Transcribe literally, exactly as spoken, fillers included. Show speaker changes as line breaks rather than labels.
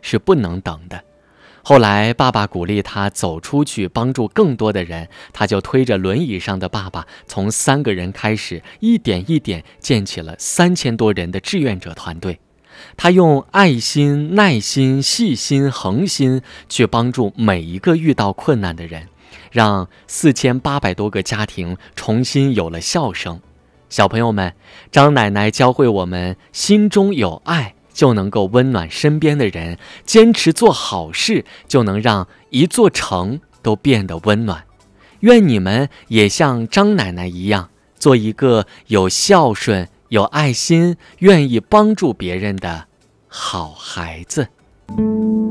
是不能等的。后来爸爸鼓励他走出去帮助更多的人，他就推着轮椅上的爸爸，从三个人开始，一点一点建起了三千多人的志愿者团队。他用爱心、耐心、细心、恒心去帮助每一个遇到困难的人，让四千八百多个家庭重新有了笑声。小朋友们，张奶奶教会我们，心中有爱就能够温暖身边的人，坚持做好事就能让一座城都变得温暖。愿你们也像张奶奶一样，做一个有孝顺、有爱心、愿意帮助别人的好孩子。